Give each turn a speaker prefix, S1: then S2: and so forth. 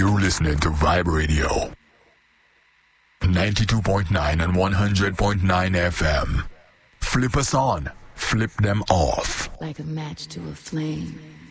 S1: You're listening to Vibe Radio. 92.9 and 100.9 FM. Flip us on, flip them off.
S2: Like a match to a flame.